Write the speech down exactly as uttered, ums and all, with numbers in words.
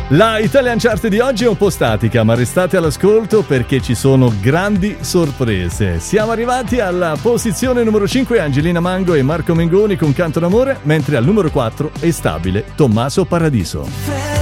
La Italian Chart di oggi è un po' statica, ma restate all'ascolto perché ci sono grandi sorprese. Siamo arrivati alla posizione numero cinque, Angelina Mango e Marco Mengoni con Canto d'amore, mentre al numero quattro è stabile Tommaso Paradiso.